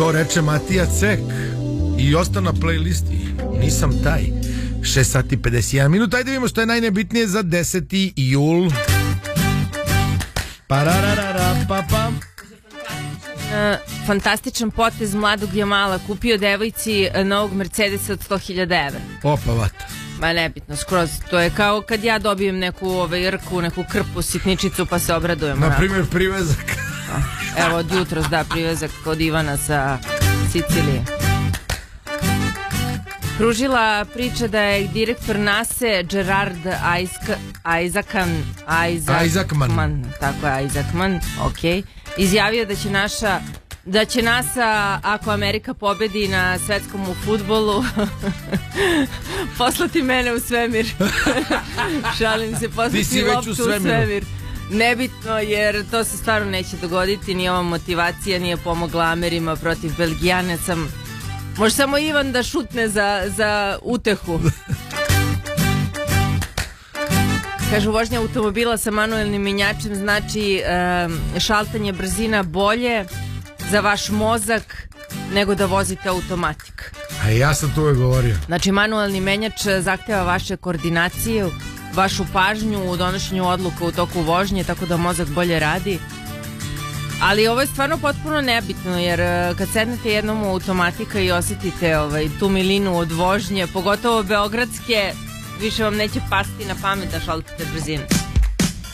To reče Matija Cek i ostao na playlisti. Nisam taj. 6 sati 51 minuta. Ajde vidimo što je najnebitnije za 10. jul. Pararara, pa. Fantastičan potez mladog Jamala. Kupio devojci novog Mercedesa od 100.000 evra. Opa, vata. Ma nebitno, skroz. To je kao kad ja dobijem neku rku, neku krpu, sitničicu, pa se obradujem. Na primjer, privezak. Evo, od jutros, da, privezak od Ivana sa Sicilije. Kružila priča da je direktor NASA Gerard Isaacman, tako je, Isaacman, ok, izjavio da će NASA, ako Amerika pobedi na svetskom u fudbalu, poslati mene u svemir. Šalim se, poslati loptu u svemir. Nebitno, jer to se stvarno neće dogoditi, ni ova motivacija nije pomogla Amerima protiv Belgijanaca. Može samo Ivan da šutne za utehu. Kažu, vožnja automobila sa manuelnim menjačem znači šaltanje brzina bolje za vaš mozak nego da vozite automatik. A ja sam to uvek govorio. Znači, manuelni menjač zahteva vaše koordinaciju, vašu pažnju u donošenju odluka u toku vožnje, tako da mozak bolje radi. Ali ovo je stvarno potpuno nebitno, jer kad sednete jednom u automatika i osjetite tu milinu od vožnje, pogotovo beogradske, više vam neće pasti na pamet da šaltite brzinu.